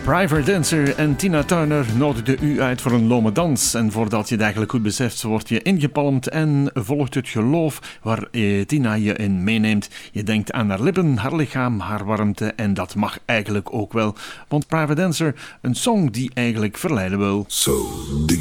Private Dancer en Tina Turner nodigden u uit voor een lome dans. En voordat je het eigenlijk goed beseft, word je ingepalmd en volgt het geloof waar Tina je in meeneemt. Je denkt aan haar lippen, haar lichaam, haar warmte en dat mag eigenlijk ook wel. Want Private Dancer, een song die eigenlijk verleiden wil. So, dig